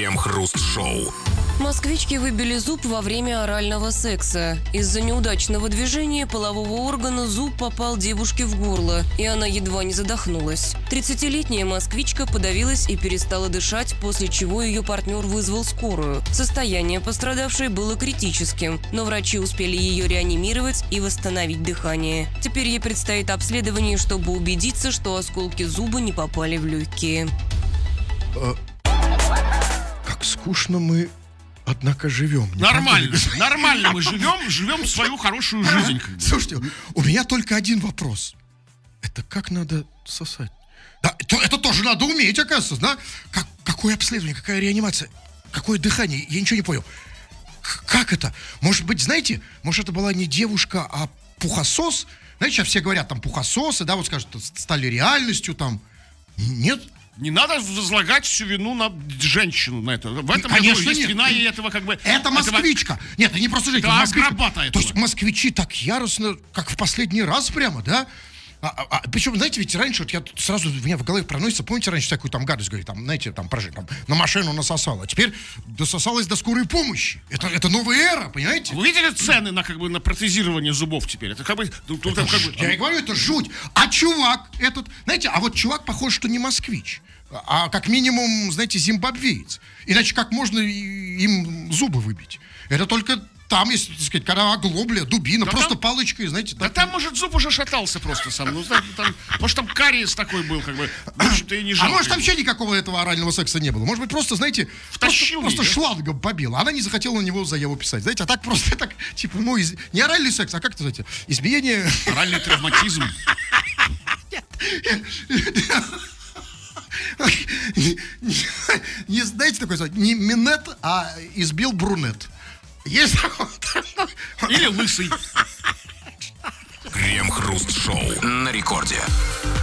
Крем-хруст-шоу. Москвички выбили зуб во время орального секса. Из-за неудачного движения полового органа зуб попал девушке в горло, и она едва не задохнулась. 30-летняя москвичка подавилась и перестала дышать, после чего ее партнер вызвал скорую. Состояние пострадавшей было критическим, но врачи успели ее реанимировать и восстановить дыхание. Теперь ей предстоит обследование, чтобы убедиться, что осколки зуба не попали в легкие. Как скучно мы, однако, живем. Нормально мы живем свою хорошую жизнь. Слушайте, у меня только один вопрос. Это как надо сосать? Да, это тоже надо уметь, оказывается, да? Какое обследование, какая реанимация, какое дыхание? Я ничего не понял. Как это? Может быть, знаете, может, это была не девушка, а пухосос? Знаете, сейчас все говорят, там, пухососы, да, вот скажут, стали реальностью, там. Нет? Не надо возлагать всю вину на женщину, на это. В этом Конечно, есть нет. вина, и этого как бы... Это москвичка. Нет, это не просто женщина. Да, москвичка. акробата этого. То есть москвичи так яростно, как в последний раз прямо, да? Причем, знаете, ведь раньше, вот я сразу, у меня в голове проносится, помните, раньше всякую там гадость говорили, там, знаете, там, там, на машину насосала, а теперь дососалась до скорой помощи. Это новая эра, понимаете? Вы видели цены на, как бы, на протезирование зубов теперь? Это как бы... Я и говорю, это жуть. А чувак этот, знаете, а вот чувак похож, что не москвич, а как минимум, знаете, зимбабвеец. Иначе как можно им зубы выбить? Это только... Там, если, так сказать, когда оглобля, дубина, да просто там, палочкой, знаете. Да так... там, может, зуб уже шатался просто сам. Ну, там, может, там кариес такой был, как бы. Может, и не жалко. А может, там вообще никакого этого орального секса не было. Может быть, просто, знаете, просто шлангом побил. Она не захотела на него заяву писать. Знаете, а так просто, так, типа, ну, не оральный секс, а как это, знаете, избиение... Оральный травматизм. Не знаете такое слово? Не минет, а избил брюнет. Есть? Или лысый. Крем-хруст-шоу на рекорде.